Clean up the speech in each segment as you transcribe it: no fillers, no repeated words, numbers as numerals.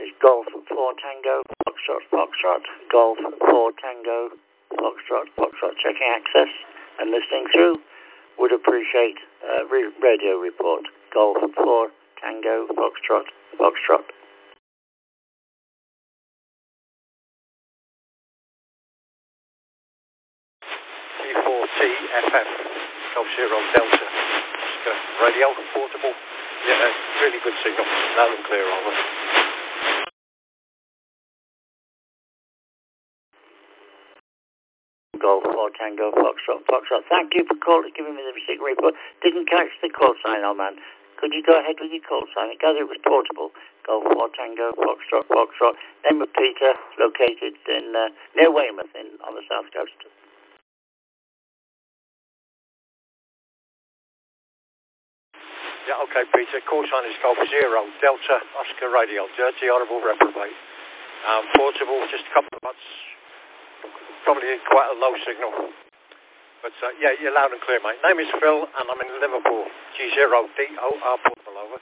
is Golf 4 Tango Foxtrot Foxtrot. Golf 4 Tango Foxtrot Foxtrot. Checking access and listening through. Would appreciate radio report. Golf 4 Tango Foxtrot Foxtrot. T4TFF Golf Zero Delta. Radio portable. Yeah, really good signal. Loud and clear, over. Golf 4 Tango Foxtrot Foxtrot. Thank you for giving me the signal report. Didn't catch the call sign, old man. Could you go ahead with your call sign? I gather it was portable. Golf 4 Tango Foxtrot Foxtrot. Name of Peter, located in near Weymouth on the south coast. Yeah, okay, Peter. Call sign is Golf Zero Delta Oscar Radio. Dirty Honourable Reprobate. Portable, just a couple of watts. Probably quite a low signal. But yeah, you're loud and clear, mate. Name is Phil, and I'm in Liverpool. G0DOR portable, over.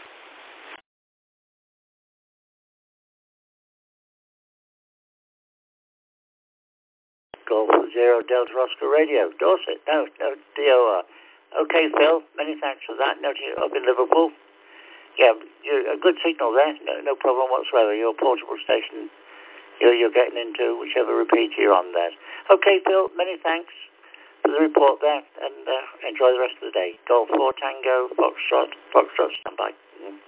Golf 0 Delta Oscar Radio. Dorset. No, DOR. Okay, Phil, many thanks for that. Note you up in Liverpool. Yeah, you're a good signal there. No problem whatsoever. Your portable station, you're getting into whichever repeater you're on there. Okay, Phil, many thanks for the report there, and enjoy the rest of the day. Golf 4 Tango Foxtrot, standby.